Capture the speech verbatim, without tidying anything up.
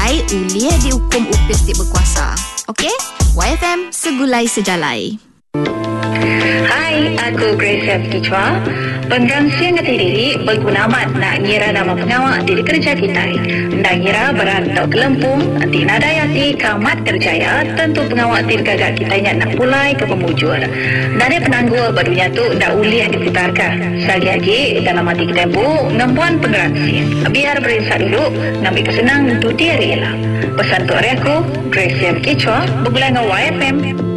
Sejalai uliah dihukum upis di berkuasa. Okey? Y F M Segulai Sejalai. Hai, aku Gracia Kichwa. Pengrangsian kata diri berguna amat nak ngira nama pengawal diri kerja kita. Nak ngira berantau ke Lempung, nanti nadayati kamat kerjaya, tentu pengawal diri kerja kita nak pulai ke pemujur. Dan dia penangguh barunya tu dah uliah diputarkan. Sekali lagi, dalam hati kita bu, ngempuan pengrangsian. Biar berinsak dulu, nampak kesenang untuk diri lah. Pesan tu hari aku, Gracia Kichwa, bergulai dengan Y F M.